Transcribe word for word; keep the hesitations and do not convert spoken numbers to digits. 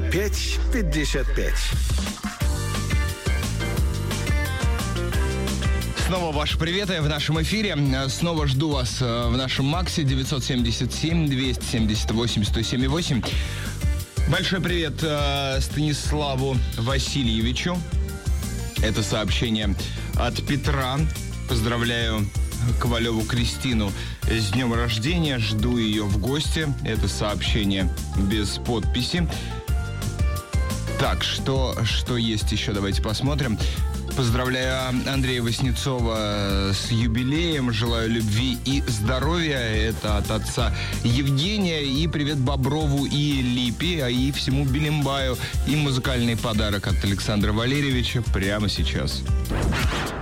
пять пятьдесят пять. Снова ваши приветы в нашем эфире. Снова жду вас в нашем Максе девятьсот семьдесят семь двести семьдесят восемь сто семь восемь. Большой привет э, Станиславу Васильевичу. Это сообщение от Петра. Поздравляю Ковалеву Кристину с днем рождения. Жду ее в гости. Это сообщение без подписи. Так, что, что есть еще? Давайте посмотрим. Поздравляю Андрея Васнецова с юбилеем. Желаю любви и здоровья. Это от отца Евгения. И привет Боброву и Липе, а и всему Белимбаю. И музыкальный подарок от Александра Валерьевича прямо сейчас.